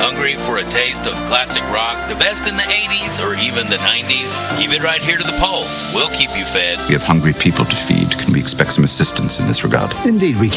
Hungry for a taste of classic rock, the best in the 80s or even the 90s? Keep it right here to the Pulse. We'll keep you fed. We have hungry people to feed. Can we expect some assistance in this regard? Indeed we